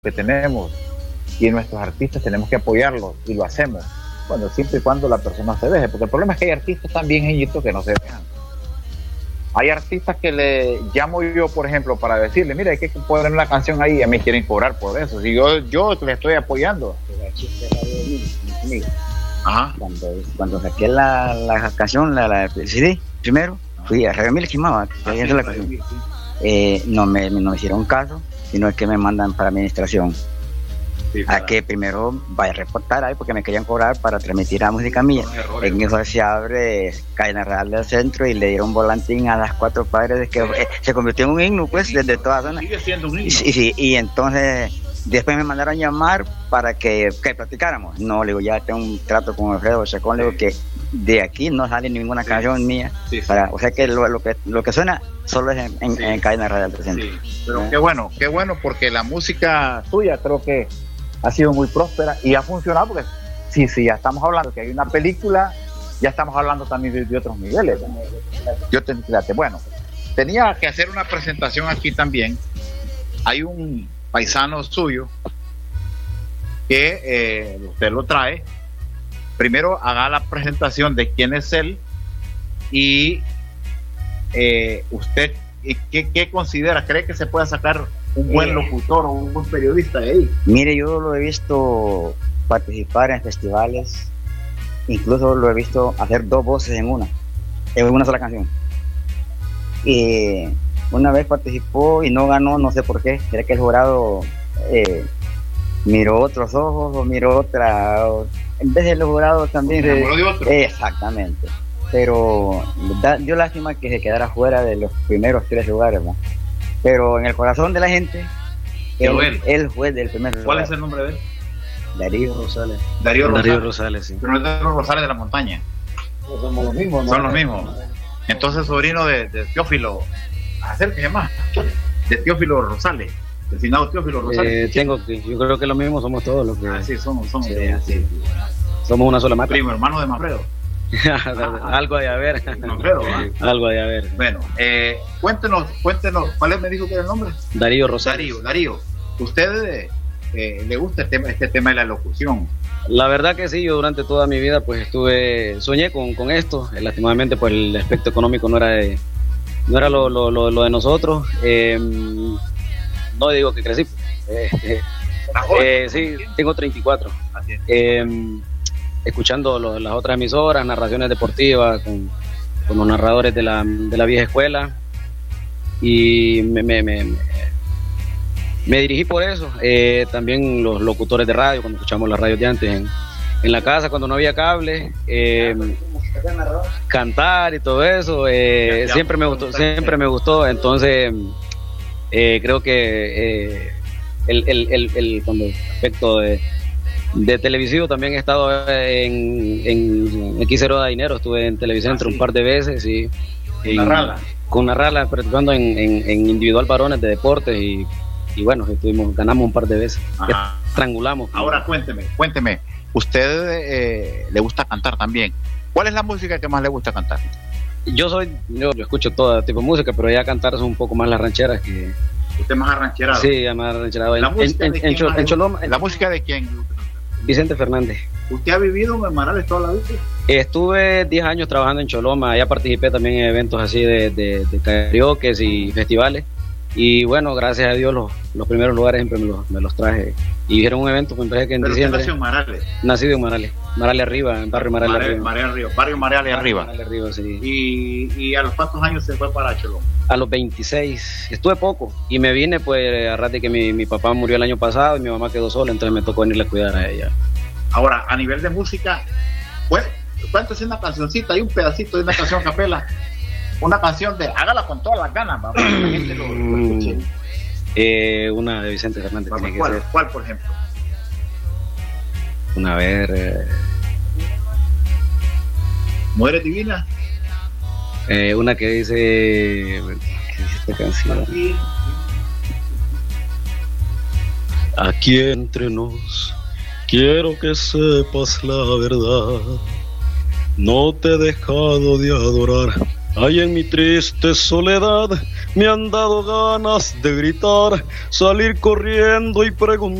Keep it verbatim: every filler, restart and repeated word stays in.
que tenemos y nuestros artistas tenemos que apoyarlos y lo hacemos, bueno, siempre y cuando la persona se deje, porque el problema es que hay artistas también, Jeñito, que no se dejan. Hay artistas que le llamo yo, por ejemplo, para decirle, mira, hay que poner una canción ahí, y a mí quieren cobrar por eso. Si yo, yo le estoy apoyando. Ajá. Cuando, cuando saqué la, la canción, la, la C D, primero, fui a Radio Mil Quimaba, la canción. Eh, no, me, no me hicieron caso, sino que me mandan para administración. Sí, a que primero vaya a reportar ahí porque me querían cobrar para transmitir la música mía. En eso se abre Cadena Real del Centro y le dieron volantín a las cuatro padres que eh, se convirtió en un himno, pues, desde toda zona. Sigue siendo un himno. Y, y, y entonces después me mandaron llamar para que, que platicáramos. No, le digo, ya tengo un trato con Alfredo Chacón, le digo que de aquí no sale ninguna sí. canción mía. Sí, sí. Para, o sea que lo, lo que lo que suena solo es en, en, sí. en Cadena Real del Centro. Sí. Pero ¿eh? qué bueno, qué bueno, porque la música tuya creo que ha sido muy próspera y ha funcionado, porque sí, sí, ya estamos hablando que hay una película, ya estamos hablando también de, de otros niveles. Yo te fíjate, bueno, tenía que hacer una presentación aquí también. Hay un paisano suyo que eh, usted lo trae. Primero haga la presentación de quién es él y eh, usted ¿qué, qué considera, cree que se pueda sacar un buen eh, locutor o un buen periodista de ahí? Mire, yo lo he visto participar en festivales, incluso lo he visto hacer dos voces en una, en una sola canción. Y una vez participó y no ganó, no sé por qué, creo que el jurado eh, miró otros ojos o miró otra, o, en vez del jurado también se, de otro. Eh, exactamente, pero da, dio lástima que se quedara fuera de los primeros tres lugares, ¿no? Pero en el corazón de la gente, él, él. él fue del primer lugar. ¿Cuál es el nombre de él? Darío Rosales. Darío Rosales, Darío Rosales, sí. Pero no es Darío Rosales de la montaña. Pues somos los mismos, ¿no? Son los mismos. Entonces, sobrino de, de Teófilo, acérquese más, de Teófilo Rosales, del finado Teófilo Rosales. Eh, tengo que, yo creo que lo mismo somos todos los que. Ah, sí, somos, somos. Sí, sí. Somos una sola mata. Primo hermano de Manfredo. Algo hay a ver. Manfredo, ¿eh? Algo hay a ver. Bueno, eh, cuéntenos, cuéntenos, ¿cuál es, me dijo que era el nombre? Darío Rosales. Darío, Darío. ¿Usted eh, le gusta este tema, este tema de la locución? La verdad que sí, yo durante toda mi vida pues estuve, soñé con, con esto, eh, lastimosamente pues el aspecto económico no era de, no era lo, lo, lo, lo de nosotros, eh, no digo que crecí, eh, eh, eh, sí, tengo treinta y cuatro, eh, escuchando lo, las otras emisoras, narraciones deportivas con, con los narradores de la, de la vieja escuela y me, me, me, me Me dirigí por eso, eh, también los locutores de radio, cuando escuchamos las radios de antes en, en la casa, cuando no había cable, eh, cantar y todo eso, eh, siempre me gustó, siempre me gustó, entonces eh, creo que eh, el, el, el, el, con el aspecto de, de televisivo también he estado en, en X cero da dinero, estuve en Televicentro un par de veces y con Narrala, con Narrala participando en, en, en individual varones de deportes y y bueno, estuvimos, ganamos un par de veces, estrangulamos. Ahora cuénteme, cuénteme, usted eh, le gusta cantar también. ¿Cuál es la música que más le gusta cantar? Yo soy, yo, yo escucho todo tipo de música, pero ya cantar son un poco más las rancheras que... ¿Usted más arrancherado? Sí, más arrancherado. ¿La en, música en, de en, en, en Choloma. ¿La música de quién? Vicente Fernández. ¿Usted ha vivido en Marales toda la vida? Estuve diez años trabajando en Choloma, ya participé también en eventos así de, de, de karaoke y festivales. Y bueno, gracias a Dios los, los primeros lugares siempre me los, me los traje. Y hicieron un evento, me parece que en ¿Pero diciembre. Usted nació en Marales? Nacido en Marales, Marales Arriba, en barrio Marales Mare, Arriba. Marales Arriba, barrio Marales Arriba. Marales Arriba, sí. ¿Y, ¿Y a los cuántos años se fue para Choloma? A los veintiséis, estuve poco. Y me vine pues a rato que mi, mi papá murió el año pasado y mi mamá quedó sola, entonces me tocó venirle a cuidar a ella. Ahora, a nivel de música, pues, cuéntese una cancioncita, hay un pedacito de una canción a capela. Una canción de, hágala con todas las ganas, para que la gente lo, lo escuche. Eh, una de Vicente Fernández. ¿Cuál, tiene que cuál, ser. ¿Cuál, por ejemplo? Una vez. Eh, ¿Muere divina? Eh, una que dice. ¿Qué dice esta canción? Aquí entre nos, quiero que sepas la verdad. No te he dejado de adorar. Ay, en mi triste soledad, me han dado ganas de gritar, salir corriendo y preguntar.